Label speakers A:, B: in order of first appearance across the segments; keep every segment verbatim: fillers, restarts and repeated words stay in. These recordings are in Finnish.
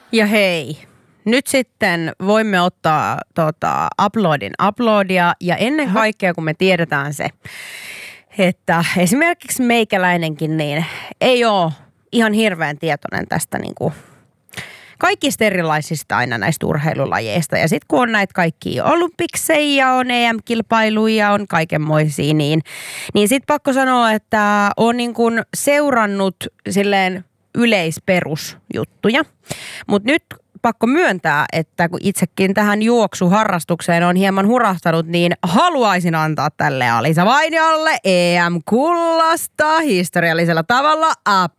A: Ja hei, nyt sitten voimme ottaa tota, uploadin uploadia ja ennen kaikkea kun me tiedetään se, että esimerkiksi meikäläinenkin niin ei ole ihan hirveän tietoinen tästä niin kuin kaikista erilaisista aina näistä urheilulajeista. Ja sitten kun on näitä kaikkia olympikseja, on E M-kilpailuja, on kaikenmoisia, niin, niin sitten pakko sanoa, että on niin kuin seurannut silleen yleisperusjuttuja. Mutta nyt pakko myöntää, että kun itsekin tähän juoksuharrastukseen on hieman hurahtanut, niin haluaisin antaa tälle Alisa Vainiolle E M-kullasta historiallisella tavalla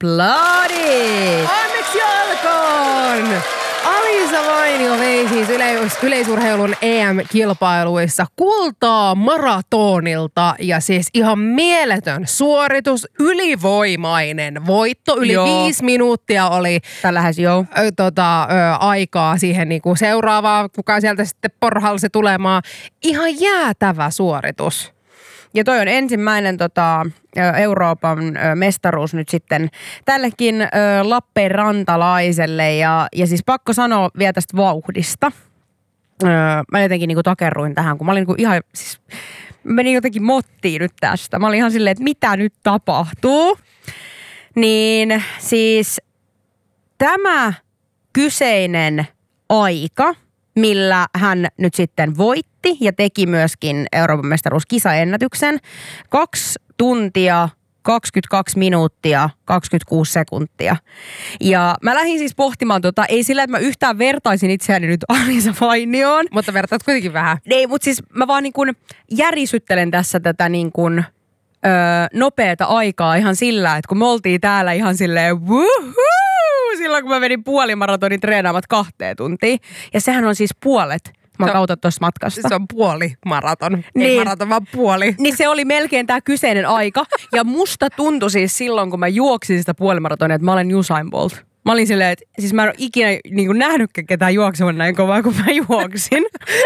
A: aplodit!
B: Onneksi olkoon! Alisa Vainio vei siis yleis- yleisurheilun E M-kilpailuissa kultaa maratonilta ja siis ihan mieletön suoritus, ylivoimainen voitto. Yli joo. viisi minuuttia oli
A: lähes joo.
B: Ö, tota, ö, aikaa siihen niinku seuraavaan, kuka sieltä sitten porhalsi tulemaan. Ihan jäätävä suoritus.
A: Ja toi on ensimmäinen tota, Euroopan mestaruus nyt sitten tällekin ö, Lappeenrantalaiselle. Ja, ja siis pakko sanoa vielä tästä vauhdista. Ö, mä jotenkin niinku takerruin tähän, kun mä olin niinku ihan, siis menin jotenkin mottiin nyt tästä. Mä olin ihan silleen, että mitä nyt tapahtuu. Niin siis tämä kyseinen aika, millä hän nyt sitten voitti ja teki myöskin Euroopan mestaruuskisaennätyksen. Kaksi tuntia, kaksikymmentäkaksi minuuttia, kaksikymmentäkuusi sekuntia. Ja mä lähdin siis pohtimaan tota, ei sillä, että mä yhtään vertaisin itseäni nyt Alisa Vainioon.
B: Mutta vertaat kuitenkin vähän.
A: Ei, mutta siis mä vaan niin kuin järisyttelen tässä tätä niin kuin öö, nopeata aikaa ihan sillä, että kun me oltiin täällä ihan silleen wuhuu, silloin kun mä vedin puolimaratonin treenaamat kahteen tuntiin. Ja sehän on siis puolet. Mä oon kautta tuossa matkasta.
B: Se on puoli maraton.
A: Niin,
B: ei maraton, vaan puoli.
A: Niin se oli melkein tää kyseinen aika. Ja musta tuntui siis silloin, kun mä juoksin sitä puolimaratonia, että mä olen Usain Bolt. Mä olin silleen, että siis mä en ole ikinä niin kuin nähnytkään ketään juoksevan näin kovaa, kun mä juoksin.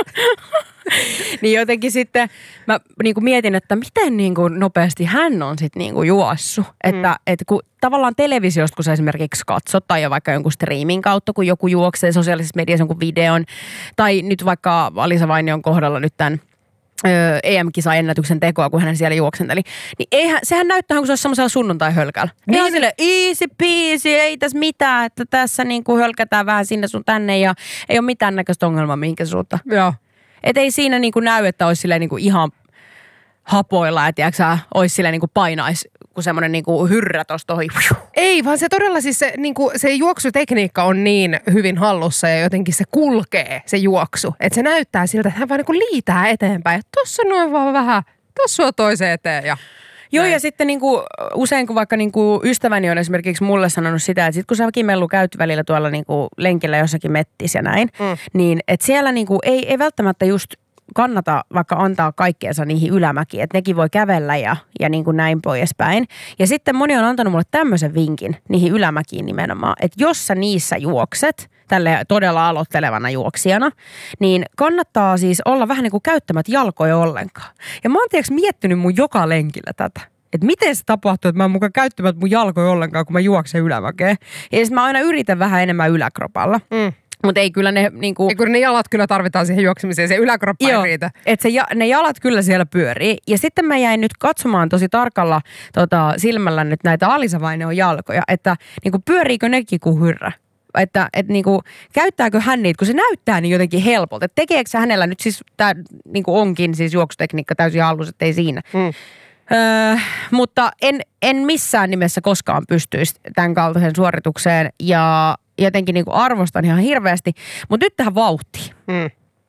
A: Niin jotenkin sitten mä niin kuin mietin, että miten niin kuin nopeasti hän on sitten niin kuin juossut. Että, mm. että kun tavallaan televisiosta, kun sä esimerkiksi katsot tai vaikka jonkun streamin kautta, kun joku juoksee sosiaalisessa mediassa jonkun videon, tai nyt vaikka Alisa Vainion kohdalla nyt tämän Öö, E M-kisaennätyksen tekoa, kun hän siellä juoksenteli. Niin eihän, sehän näyttää, kun se olisi semmoisella sunnuntai-hölkällä. Niin on silleen easy peasy, ei tässä mitään, että tässä niinku hölkätään vähän sinne sun tänne ja ei ole mitään näköistä ongelmaa mihinkä suuntaan.
B: Joo.
A: Et ei siinä niinku näy, että olisi silleen niinku ihan hapoilla, että tiiäksä, olisi silleen niinku painaisi, kun semmoinen niinku hyrrä tossa tohi.
B: Ei, vaan se todella siis se, niinku, se juoksutekniikka on niin hyvin hallussa ja jotenkin se kulkee, se juoksu. Että se näyttää siltä, että hän vaan niinku liitää eteenpäin. Ja tossa noin vaan vähän, tossa on toiseen eteen ja...
A: Joo, näin. Ja sitten niinku, usein kun vaikka niinku ystäväni on esimerkiksi mulle sanonut sitä, että sit kun sä Kimellu käyt välillä tuolla niinku lenkillä jossakin mettissä ja näin, mm. niin että siellä niinku ei, ei välttämättä just kannata vaikka antaa kaikkeensa niihin ylämäkiin, että nekin voi kävellä ja, ja niin kuin näin poispäin. Ja sitten moni on antanut mulle tämmöisen vinkin niihin ylämäkiin nimenomaan, että jos sä niissä juokset, tälle todella aloittelevana juoksijana, niin kannattaa siis olla vähän niin kuin käyttämät jalkoja ollenkaan. Ja mä oon tiiäks miettinyt mun joka lenkillä tätä. Että miten se tapahtuu, että mä oon mukaan käyttämät mun jalkoja ollenkaan, kun mä juoksen ylämäkeen. Ja sitten mä aina yritän vähän enemmän yläkropalla. Mm. Mutta ei kyllä ne niinku...
B: Ei kyllä ne jalat kyllä tarvitaan siihen juoksemiseen, se yläkroppa ei riitä.
A: Että ja, ne jalat kyllä siellä pyörii. Ja sitten mä jäin nyt katsomaan tosi tarkalla tota, silmällä nyt näitä Alisa Vainion jalkoja, että niinku pyöriikö nekin kuin hyrrä. Että et niinku, käyttääkö hän niitä, kun se näyttää niin jotenkin helpolta. Että tekeekö hänellä nyt siis, tää niinku onkin siis juoksutekniikka täysin hallussa, että ei siinä. Mm. Öö, mutta en, en missään nimessä koskaan pystyisi tämän kaltaisen suoritukseen ja jotenkin niin kuin arvostan ihan hirveästi. Mutta nyt tähän vauhtiin. Mm.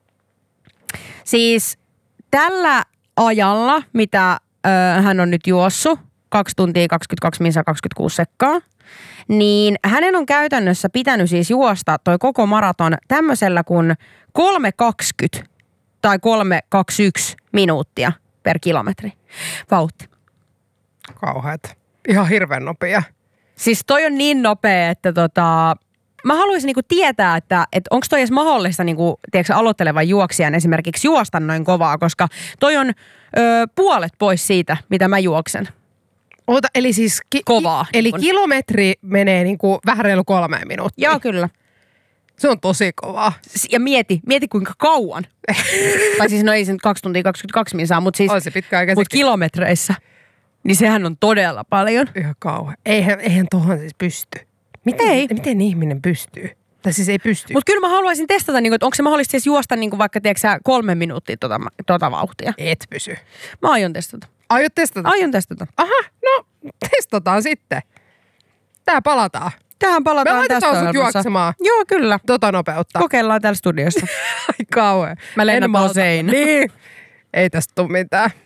A: Siis tällä ajalla, mitä öö, hän on nyt juossut, kaksi tuntia kaksikymmentäkaksi minuuttia kaksikymmentäkuusi sekkaa, niin hänen on käytännössä pitänyt siis juosta toi koko maraton tämmöisellä kuin kolme kaksikymmentä tai kolme kaksikymmentäyksi minuuttia per kilometri vauhti.
B: Kauheat. Ihan hirveän nopea.
A: Siis toi on niin nopea, että tota... Mä haluaisin niinku tietää, että, että onko toi edes mahdollista niinku, tiedätkö, aloittelevan juoksijan esimerkiksi juosta noin kovaa, koska toi on ö, puolet pois siitä, mitä mä juoksen.
B: Oota, eli siis ki-
A: kovaa.
B: Ki- eli kilometri menee niinku vähän reilu kolmeen minuuttiin.
A: Joo, kyllä.
B: Se on tosi kovaa.
A: Ja mieti, mieti kuinka kauan. Tai siis no ei se nyt kaksi tuntia kaksikymmentäkaksi minsaa, mutta siis
B: On se pitkä aika
A: mut
B: sekin.
A: kilometreissä, niin sehän on todella paljon.
B: Ihan kauhean. Eihän, eihän tohon siis pysty. Miten,
A: Ei.
B: miten ihminen pystyy? Tai siis ei pysty.
A: Mutta kyllä mä haluaisin testata, niin kun, että onko se mahdollista siis juosta niin kun vaikka tiedätkö, sä, kolme minuuttia tota, tota vauhtia.
B: Et pysy.
A: Mä aion testata.
B: Aiot testata?
A: Aion testata.
B: Aha, no testataan sitten. Tää palataan.
A: Tähän palataan
B: Me laitetaan
A: tässä
B: sut
A: ohjelmassa.
B: juoksemaan.
A: Joo, kyllä.
B: Tota nopeutta.
A: Kokeillaan täällä studiossa.
B: Ai kauhean.
A: Mä lennän
B: En
A: tuohon
B: malta.
A: seinään.
B: Niin. Ei tästä tule mitään.